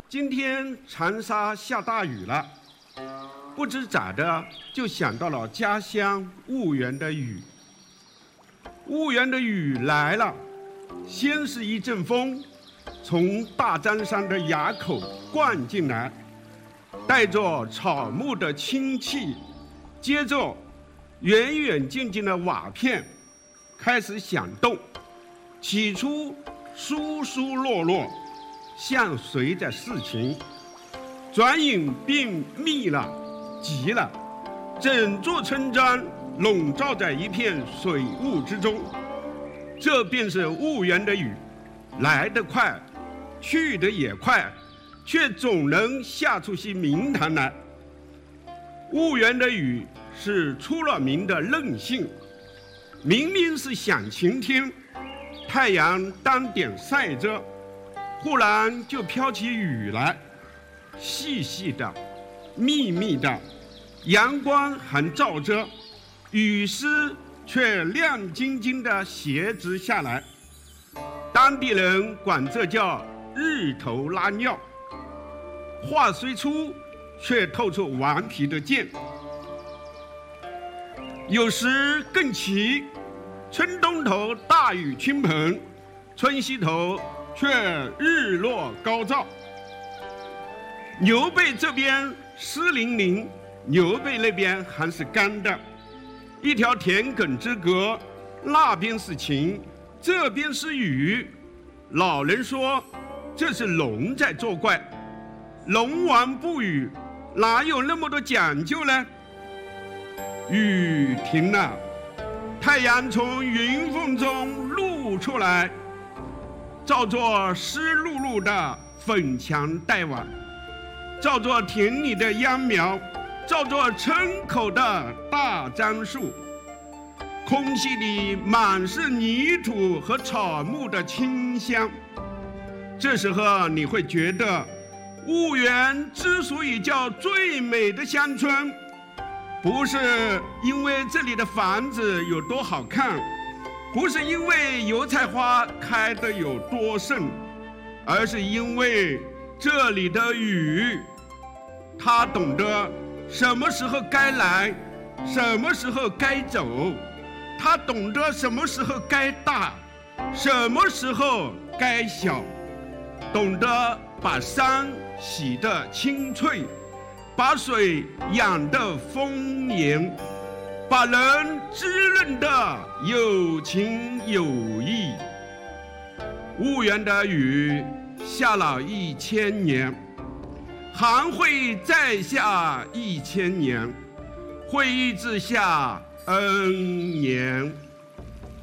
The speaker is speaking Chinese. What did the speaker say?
今天长沙下大雨了，不知咋的就想到了家乡婺源的雨。婺源的雨来了，先是一阵风，从大张山的垭口灌进来，带着草木的清气，接着远远近近的瓦片开始响动，起初疏疏落落，像随着事情，转眼便密了急了，整座村庄笼罩在一片水雾之中。这便是婺源的雨，来得快，去得也快，却总能下出些名堂来。婺源的雨是出了名的任性，明明是响晴天，太阳当点晒着，忽然就飘起雨来，细细的，密密的，阳光还照着，雨丝却亮晶晶的斜直下来。当地人管这叫日头拉尿。话虽粗，却透出顽皮的劲。有时更奇，村东头大雨倾盆，村西头却日落高照。牛背这边湿淋淋，牛背那边还是干的，一条田埂之隔，那边是晴，这边是雨。老人说，这是龙在作怪，龙王不雨，哪有那么多讲究呢？雨停了，太阳从云缝中露出来，照作湿漉漉的粉墙黛瓦，照作田里的秧苗，照作村口的大樟树，空气里满是泥土和草木的清香。这时候你会觉得，婺源之所以叫最美的乡村，不是因为这里的房子有多好看，不是因为油菜花开得有多盛，而是因为这里的雨，它懂得什么时候该来，什么时候该走，它懂得什么时候该大，什么时候该小，懂得把山洗得清脆，把水养得丰盈，把人滋润得有情有义。婺源的雨下了1000年，还会再下1000年，会一直下N年。